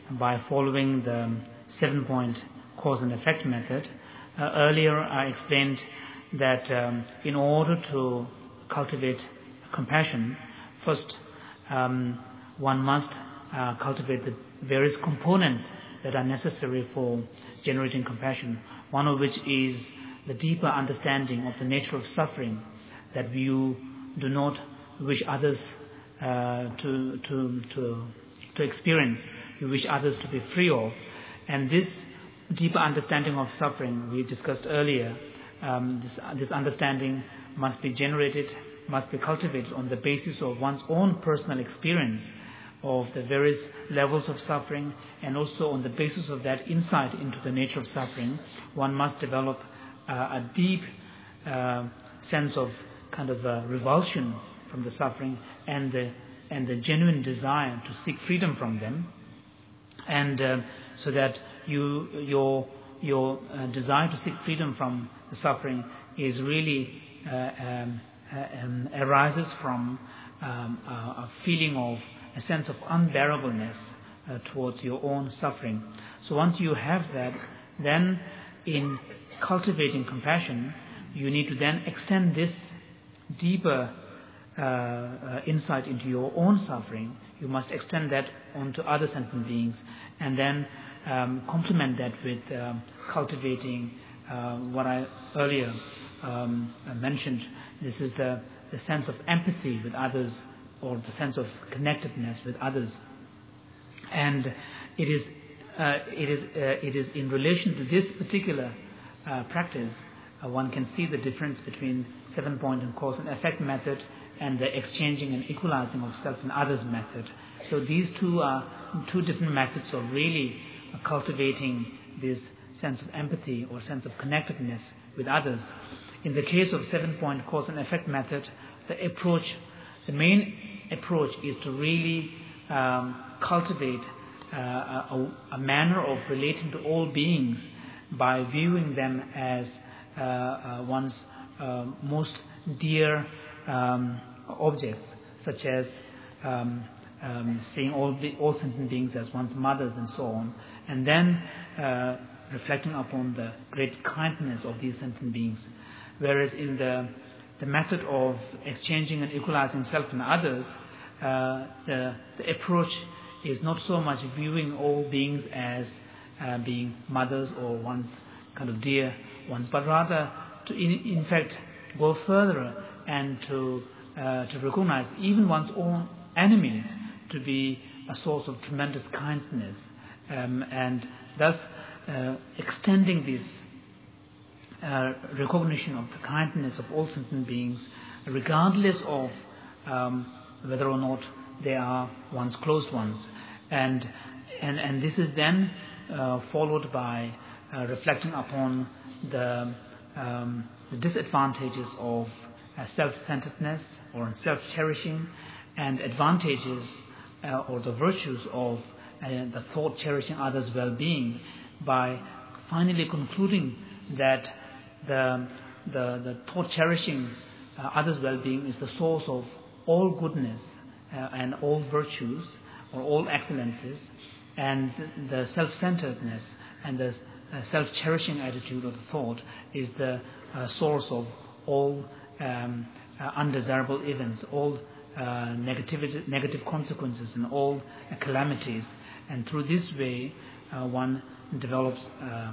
by following the 7-point cause and effect method. Earlier I explained that in order to cultivate compassion, first one must cultivate the various components that are necessary for generating compassion, one of which is the deeper understanding of the nature of suffering that you do not wish others to experience, you wish others to be free of. And this deeper understanding of suffering we discussed earlier, this understanding must be generated, must be cultivated on the basis of one's own personal experience of the various levels of suffering, and also on the basis of that insight into the nature of suffering, one must develop a deep sense of kind of revulsion from the suffering and the genuine desire to seek freedom from them, and so that your desire to seek freedom from the suffering is really arises from a feeling of a sense of unbearableness towards your own suffering. So once you have that, then in cultivating compassion, you need to then extend this deeper insight into your own suffering. You must extend that onto other sentient beings, and then complement that with cultivating what I earlier mentioned. This is the sense of empathy with others, or the sense of connectedness with others. And it is in relation to this particular practice one can see the difference between 7-point and cause and effect method and the exchanging and equalizing of self and others method. So these two are two different methods of really cultivating this sense of empathy or sense of connectedness with others. In the case of 7-point cause and effect method, the main approach is to really cultivate a manner of relating to all beings by viewing them as one's most dear objects, such as seeing all sentient beings as one's mothers and so on, and then reflecting upon the great kindness of these sentient beings. Whereas in the method of exchanging and equalizing self and others, the approach is not so much viewing all beings as being mothers or one's kind of dear ones, but rather to in fact go further and to recognize even one's own enemies to be a source of tremendous kindness, and thus extending this recognition of the kindness of all sentient beings, regardless of whether or not they are one's close ones, and this is then followed by reflecting upon the disadvantages of self-centeredness or self-cherishing, and advantages or the virtues of the thought cherishing others' well-being, by finally concluding that the thought cherishing others' well-being is the source of all goodness and all virtues or all excellences, and the self-centeredness and the self-cherishing attitude of the thought is the source of all undesirable events, all negative consequences, and all calamities. And through this way, one develops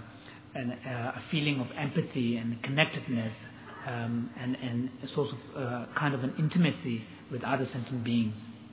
a feeling of empathy and connectedness, and a source of kind of an intimacy with other sentient beings.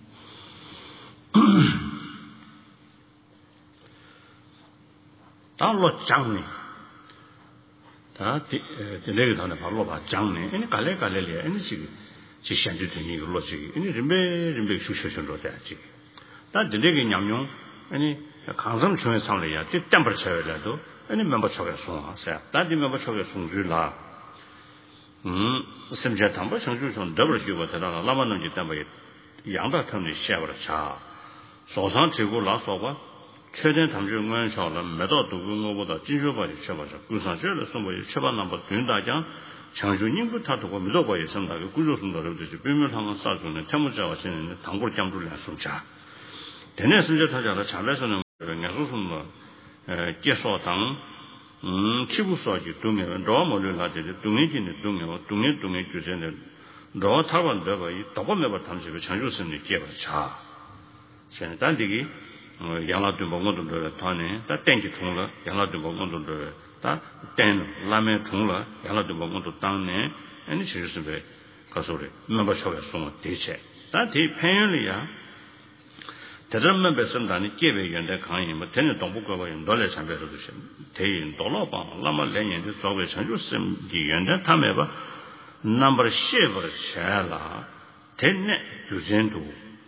최대 담중은 처럼 매도 두고보다 진조바리 쳐봐서 구산절을 선보이 쳐봤나봐 된다장 장주님부터 두고 믿어봐야 선다고 구조선도로도 비밀하는 사주는 태무자와 신은 당골 잠들을 했습니다. 대내 순저 타자라 잘해서는 ngasusum 계속당 치부서지 동에 로모를 하되 동의진의 동에 주제는 로 타번 되고 이 도범에버 탐지를 전주선이 깨버 자现在这个养老对保工作的团呢他登记通了养老对保工作的他登拉面通了养老对保工作当年你其实是被告诉的没把钞票送的确但对朋友里呀在这没被生产的结尾原来抗议嘛真的东部各个人都来参加这些对人多老帮那么来年的作为成就是的原来他们吧number 7的钱了天呢就真多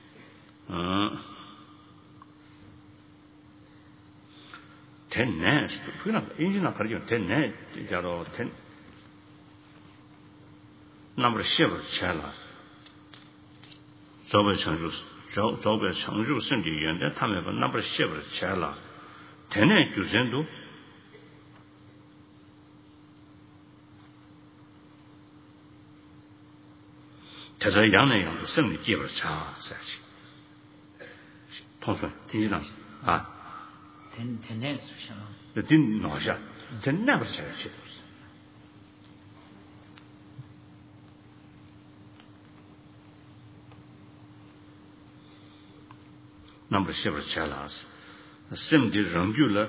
天呢不那印象那可就天呢叫做天number 7的钱了作为成就是周边成就身体原来他们把number 7的钱了天呢就真多他说杨那样的胜利基本差下去通顺听见了啊天呢是什么这听哪下真那不是去那么是不是钱了胜利人就了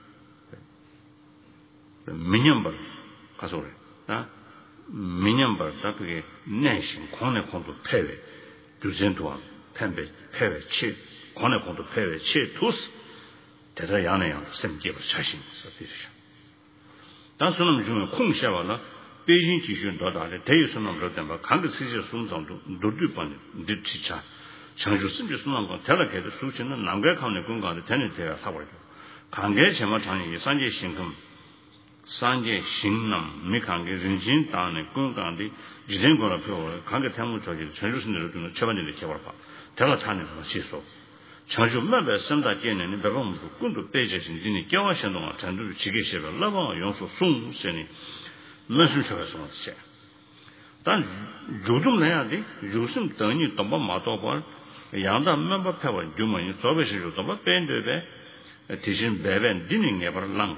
明白告诉我啊明白他这个耐心狂的工作配备就真多配备去狂的工作配备去都是在这样那样身体不差心是这样当时那么就空下完了北京集训到达的他也是那么着的吧看个世界松长中都对帮你的提查长寿甚至是那个台了开的苏秦的南国康的公告的天天在他玩的看个什么场景三界行空三界行囊没看个人心当的公告的几天过了票看个天幕着急长寿甚至都7万的去玩法台了产的什么技术长寿慢慢生大建年的百万母更多背着心经的交往行动啊成都几个写了那帮元素送些呢没是说什么些但如同那样的如什等你怎么马到过杨大慢慢拍完就没做为是就怎么变对呗提醒白白定定也把它浪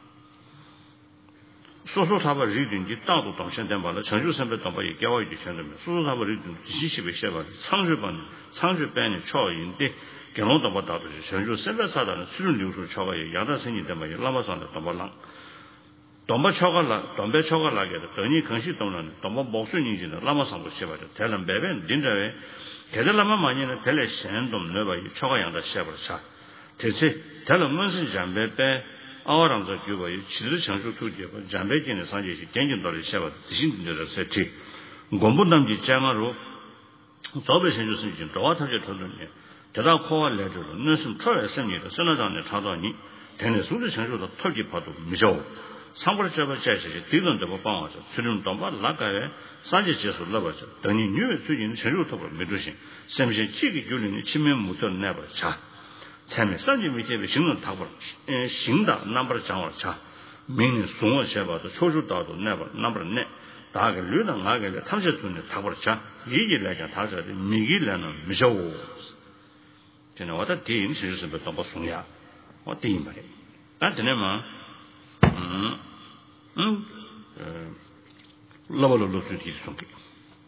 说他把日定的大多当现在把它成就上面当把也交往一点现在没说他把日定机器被写吧长寿班的超音的给弄当把大多是成就身边啥的虽然流出超个也杨大生意的嘛也那么上的当把浪当把超个了当把超个那个的等你更是当然当把保水年纪的那么上不写吧的台南白白定着给他那么많이呢台来行动那把超个杨大写不了差这次台了我是讲白白阿让这就把其实成熟土地和讲白进的上界去点进到了写吧自信的设计我不能去讲啊说早百姓就是已经找他就讨论的这道考来着了那是出来胜利的生产长的查到你天天素质成熟的特级跑都没效上过来这边在这些对人这么帮我说虽然当把那个三级结束那个等你女儿最近的成熟特别没出现是不是这个就令前面木头那边查前面三级没结为行动他不行的那边讲我查明年送我些吧都抽出到都那边大概绿的那个他们是做的他不查一来讲他说的每个人呢没效果真的我的电影其实是不当不松呀我电影没的但真的嘛老具体送给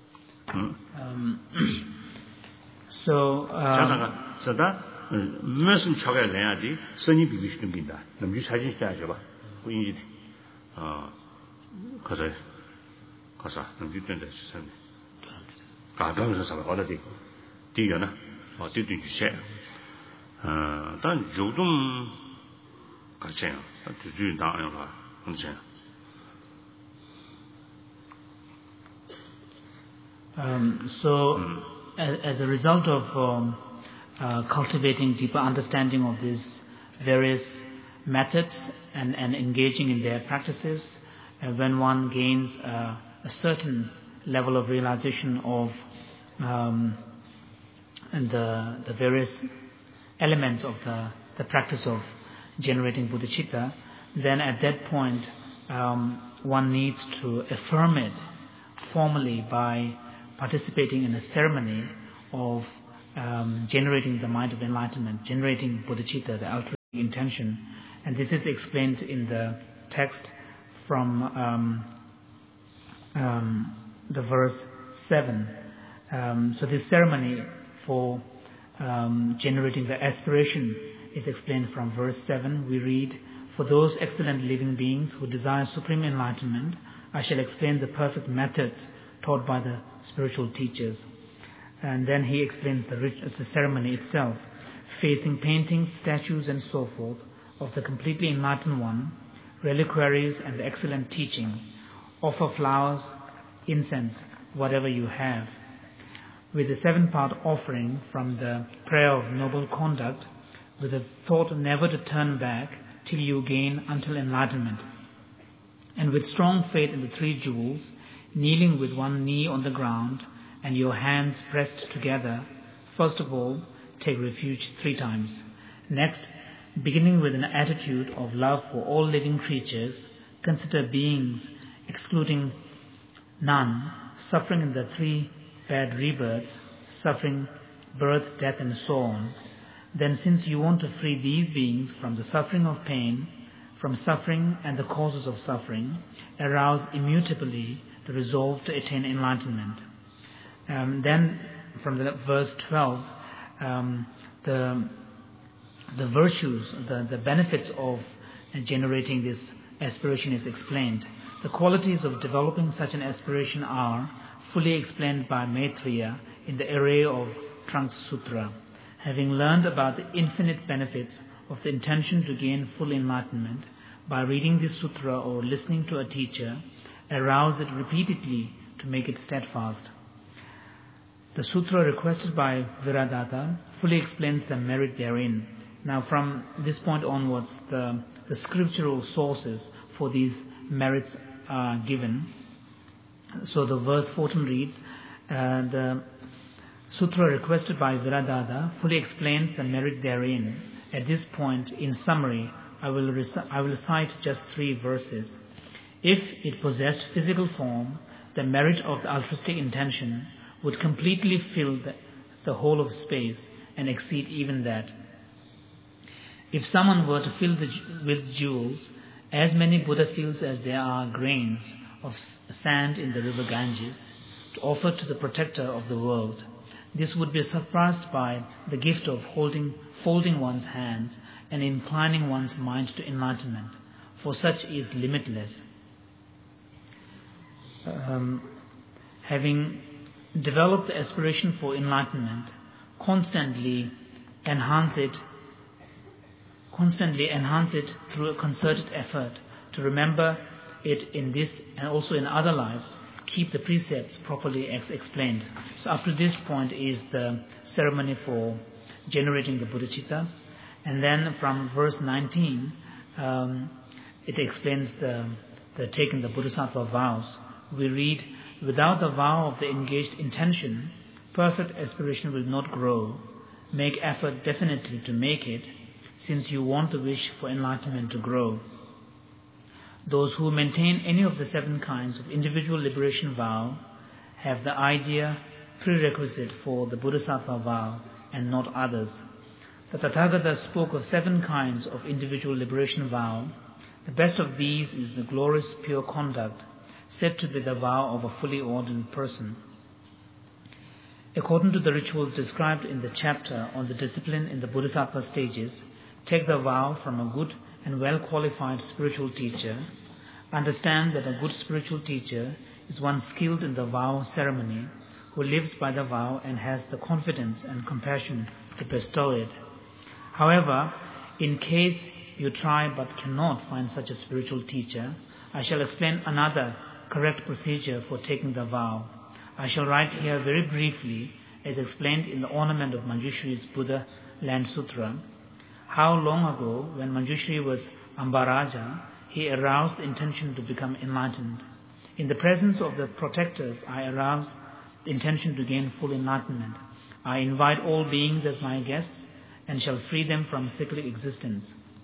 so 加上个是的没什么超开人啊的生意比比更紧的那么就财经下去吧不引起的可是那么就真的是什么刚刚是什么好的第一个呢对就些但主动搞这样就当然了很这样 So as a result of cultivating deeper understanding of these various methods and engaging in their practices, when one gains a certain level of realization of the various elements of the practice of generating bodhicitta, then at that point one needs to affirm it formally by participating in a ceremony of generating the mind of enlightenment, generating bodhicitta, the altruism. intention. And this is explained in the text from the verse 7. So this ceremony for generating the aspiration is explained from verse 7. We read, "For those excellent living beings who desire supreme enlightenment, I shall explain the perfect methods taught by the spiritual teachers." And then he explains the ceremony itself, facing paintings, statues and so forth of the completely enlightened one, reliquaries and the excellent teaching. Offer flowers, incense, whatever you have. With the 7-part offering from the prayer of noble conduct, with a thought never to turn back till you gain until enlightenment. And with strong faith in the 3 jewels, kneeling with one knee on the ground and your hands pressed together, first of all, take refuge 3 times. Next, beginning with an attitude of love for all living creatures, consider beings, excluding none, suffering in the 3 bad rebirths, suffering birth, death and so on. Then, since you want to free these beings from the suffering of pain, from suffering and the causes of suffering, arouse immutably the resolve to attain enlightenment. Then, from the verse 12, the virtues, the benefits of generating this aspiration is explained. The qualities of developing such an aspiration are fully explained by Maitreya in the array of Trunks Sutra. Having learned about the infinite benefits of the intention to gain full enlightenment, by reading this sutra or listening to a teacher, arouse it repeatedly to make it steadfast. The sutra requested by Viradatta fully explains the merit therein. Now from this point onwards, the scriptural sources for these merits are given. So the verse 14 reads, the sutra requested by Viradatta fully explains the merit therein. At this point, in summary, I will cite just 3 verses. If it possessed physical form, the merit of the altruistic intention would completely fill the whole of space and exceed even that. If someone were to fill with jewels as many Buddha feels as there are grains of sand in the river Ganges, to offer to the protector of the world, this would be surpassed by the gift of folding one's hands and inclining one's mind to enlightenment, for such is limitless. Having developed the aspiration for enlightenment, constantly enhance it through a concerted effort to remember it in this and also in other lives. Keep the precepts properly explained. So up to this point is the ceremony for generating the bodhicitta. And then from verse 19, it explains the taking the bodhisattva vows. We read, "Without the vow of the engaged intention, perfect aspiration will not grow. Make effort definitely to make it, since you want the wish for enlightenment to grow. Those who maintain any of the 7 kinds of individual liberation vow have the idea prerequisite for the bodhisattva vow and not others. The Tathagata spoke of 7 kinds of individual liberation vow. The best of these is the glorious pure conduct, said to be the vow of a fully ordained person. According to the rituals described in the chapter on the discipline in the bodhisattva stages, take the vow from a good and well-qualified spiritual teacher. Understand that a good spiritual teacher is one skilled in the vow ceremony, who lives by the vow and has the confidence and compassion to bestow it. However, in case you try but cannot find such a spiritual teacher, I shall explain another correct procedure for taking the vow. I shall write here very briefly, as explained in the ornament of Manjushri's Buddha Land Sutra, how long ago, when Manjushri was Ambaraja, he aroused the intention to become enlightened. In the presence of the protectors, I arouse the intention to gain full enlightenment. I invite all beings as my guests and shall free them from cyclic existence.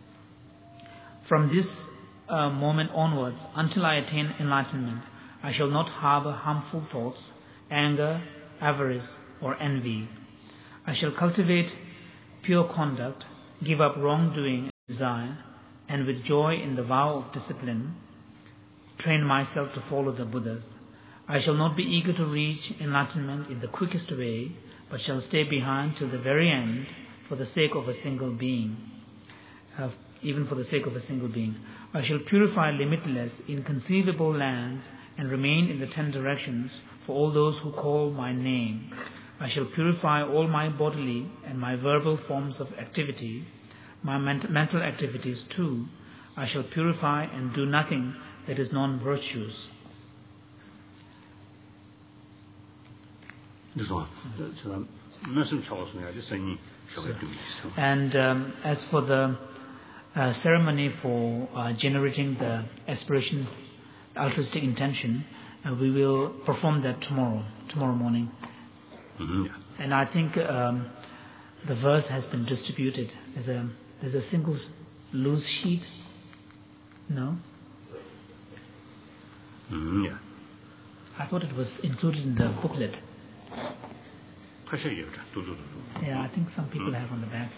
From this moment onwards, until I attain enlightenment, I shall not harbor harmful thoughts, anger, avarice, or envy. I shall cultivate pure conduct, give up wrongdoing, desire, and with joy in the vow of discipline, train myself to follow the Buddhas. I shall not be eager to reach enlightenment in the quickest way, but shall stay behind till the very end for the sake of a single being. Even for the sake of a single being. I shall purify limitless, inconceivable lands and remain in the 10 directions for all those who call my name. I shall purify all my bodily and my verbal forms of activity, my mental activities too. I shall purify and do nothing that is non-virtuous. And as for the ceremony for generating the aspiration, altruistic intention, we will perform that tomorrow morning. Mm-hmm. And I think the verse has been distributed. There's a single loose sheet. No? Mm-hmm. Yeah. I thought it was included in the booklet. Yeah, I think some people have on the back.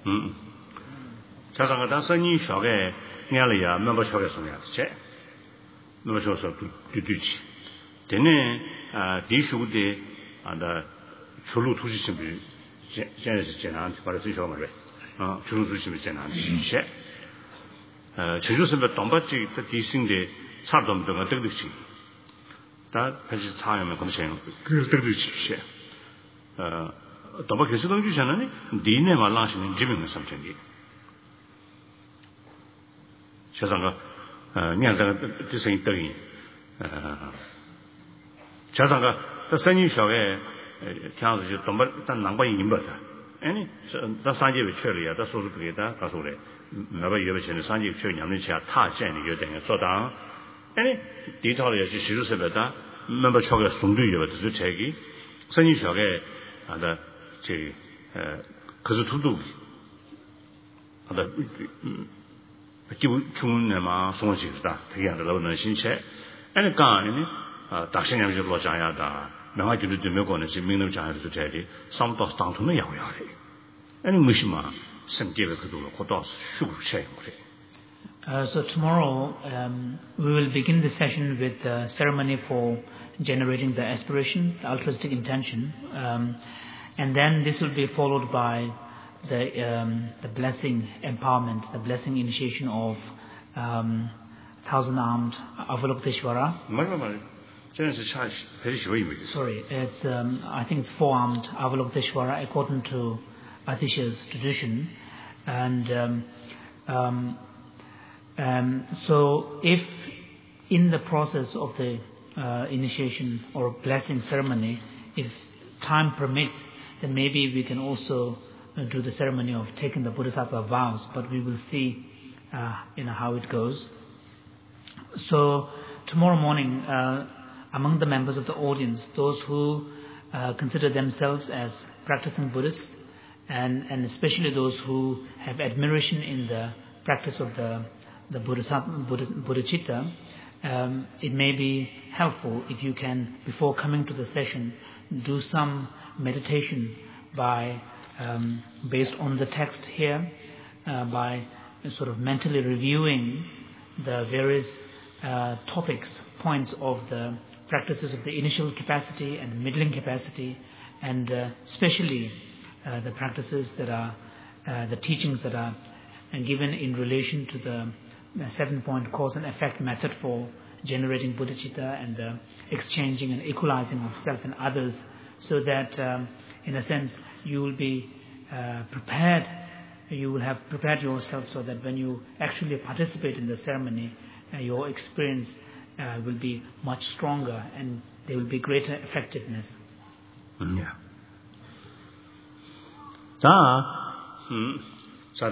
자상하다 선이 쇼게 냐리야 멤버 쇼게 소냐체 멤버 쇼서 뒤뒤치 되네 디슈데 안다 출루 투시심비 제네스 제나한테 바로 쓰셔 말래 출루 투시심비 제나한테 셰 제주선배 dom바지 디싱데 차dom도가 뜻듯이 다 다시 차하면 검색 그 뜻듯이 셰 dom바 계속 주잖아요 디네 말라시는 지명은 삼천기 자상가 냐자가 뜻이 있더니 자상가 더 선유쇼에 향수 좀 단 남바이 임버다 아니 다 산지에 처리야 다 소소그게다 가서래 나바 여베체는 산지에 처리 냠는 지야 타전이 요된 소당 아니 디토를 역시 시주세베다 멤버 초가 송두여도 그 책이 선유쇼에 아다 제 그저 두두 아다 기부 중문에만 송지다 되게 하려는 신체 아니 까니 다신양지 로자야다 명화주도 되면고는 민능 장에서 제리 삼도 상통의 양야래 아니 무시마 생계의 그도로 고도 수급체 So tomorrow we will begin the session with the ceremony for generating the aspiration, the altruistic intention, and then this will be followed by the blessing empowerment, the blessing initiation of 1,000-armed Avalokiteshvara. Sorry, it's I think it's 4-armed Avalokiteshvara according to Atisha's tradition, and so if in the process of the initiation or blessing ceremony, if time permits, then maybe we can also do the ceremony of taking the Bodhisattva vows, but we will see how it goes. So tomorrow morning, among the members of the audience, those who consider themselves as practicing Buddhists, and especially those who have admiration in the practice of the Bodhicitta, it may be helpful if you can, before coming to the session, do some meditation by based on the text here, by sort of mentally reviewing the various points of the practices of the initial capacity and the middling capacity, and especially the practices that are the teachings that are given in relation to the 7-point cause and effect method for generating bodhicitta and the exchanging and equalizing of self and others, so that in a sense you will be prepared, you will have prepared yourself so that when you actually participate in the ceremony, your experience will be much stronger and there will be greater effectiveness. Yeah. So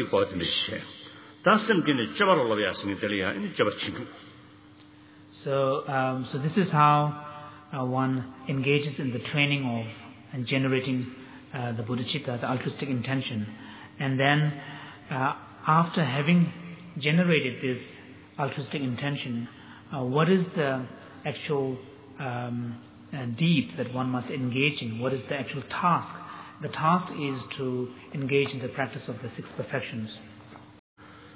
this is how one engages in the training of and generating the bodhicitta, the altruistic intention. And then after having generated this altruistic intention, what is the actual deed that one must engage in? What is the actual task? The task is to engage in the practice of the 6 perfections.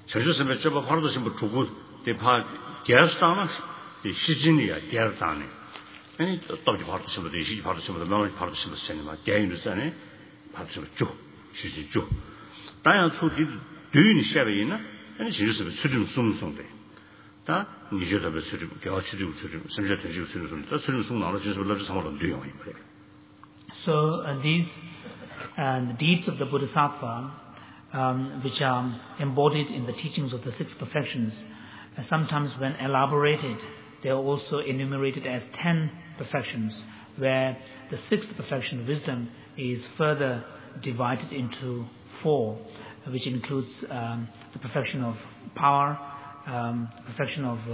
전주선배 저거 바로도 전부 주고 대파 개스당은 시진이야 개스당네 아니 또지 바로 전부 이 바로 전부 명을 바로 전부 세네마 개인들산에 바로 전부 쭉 시진 쭉 다양 소디 뒤니 샤베이나 아니 진주선배 수준 송송돼 다 니저도 수준 개화치도 수준 선제 전주 수준 다 수준 송 나로 진짜 올라서 상관은 돼요 이거래. So these the deeds of the Bodhisattva, which are embodied in the teachings of the six perfections, sometimes when elaborated, they are also enumerated as 10 perfections, where the sixth perfection, wisdom, is further divided into 4, which includes the perfection of power, perfection of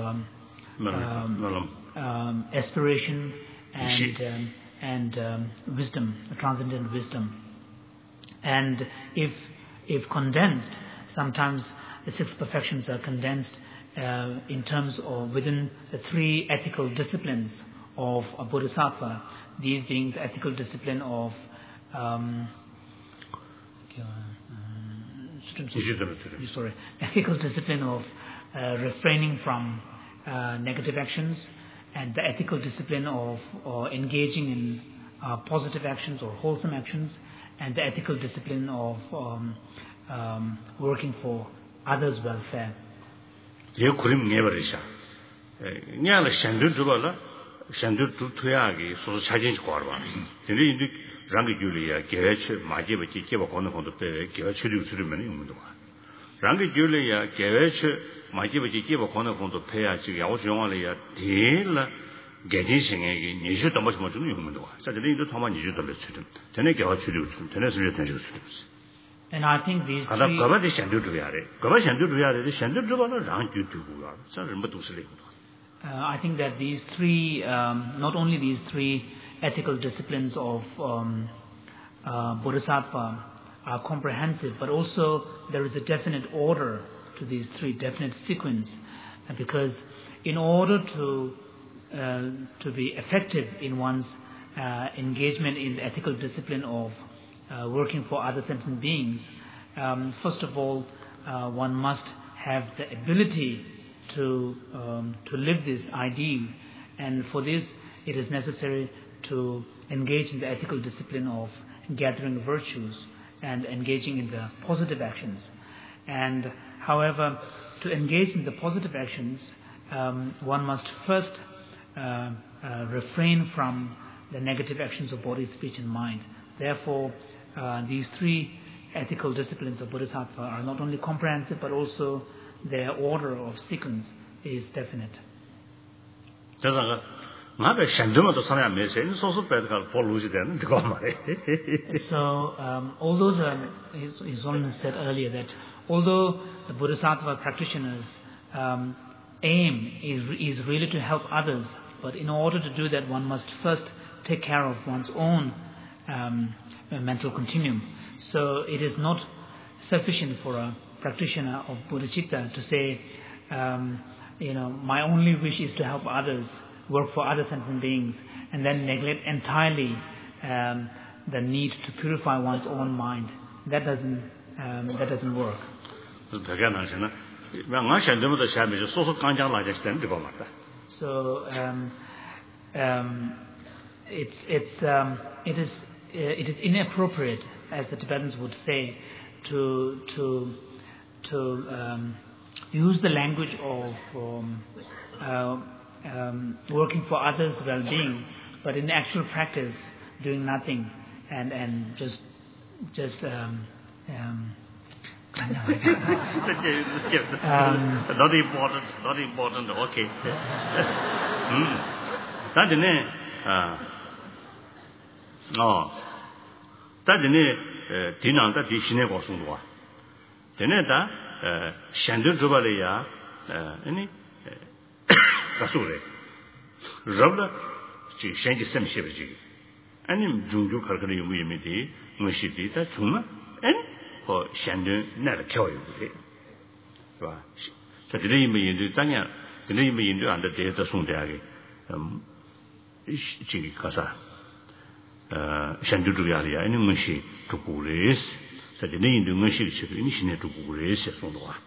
aspiration, and wisdom, transcendent wisdom. And if condensed, sometimes the six perfections are condensed in terms of within the 3 ethical disciplines of a bodhisattva, these being the ethical discipline of ethical discipline of refraining from negative actions, and the ethical discipline of engaging in positive actions or wholesome actions, and the ethical discipline of working for others' welfare. 예 그림 내버리자. 냐라 샹들 줘봐라. 샹들 두토야기 소소 사진지 거봐. 근데 이제 랑게 줄이야. 개체 마제버지 개버 거는 것도 때 개체를 들으면 있는 거. 랑게 줄이야. 개체 마제버지 개버 거는 것도 패야 지금 야오정원이야. 대라 개진생에게 니주도 뭐 주는 있는 거. 자들이 이제 도만 니주도 몇 전에 개체를 좀 전에 수료 된지 And I think these three... I think that these 3, not only these 3 ethical disciplines of Bodhisattva are comprehensive, but also there is a definite order to these 3, definite sequence, because in order to be effective in one's engagement in the ethical discipline of working for other sentient beings, first of all, one must have the ability to live this ideal, and for this it is necessary to engage in the ethical discipline of gathering virtues and engaging in the positive actions. And however, to engage in the positive actions, one must first refrain from the negative actions of body, speech and mind. Therefore, these 3 ethical disciplines of Bodhisattva are not only comprehensive, but also their order of sequence is definite. So, although His Holiness said earlier that although the Bodhisattva practitioners' aim is really to help others, but in order to do that, one must first take care of one's own mental continuum. So it is not sufficient for a practitioner of bodhicitta to say, my only wish is to help others, work for other sentient beings, and then neglect entirely the need to purify one's own mind. That doesn't work. So it is inappropriate, as the Tibetans would say, to use the language of working for others' well-being, but in actual practice doing nothing and just not important. Okay. 다지네 디난다 디신에 고송도와 되네다 샹들 줘발이야 아니 가수래 럽라 지 샹지 셈시버지 아니 중주 갈거리 유미미디 무시디다 중나 아니 거 샹들 나를 켜요지 봐 자들이 미인도 땅이야 들이 미인도 안데 대다 송대하게 지 가사 샹두두야리야 이는 것이 두고레스. 사실 내인도 것이 지금 이신에 두고레스 송도와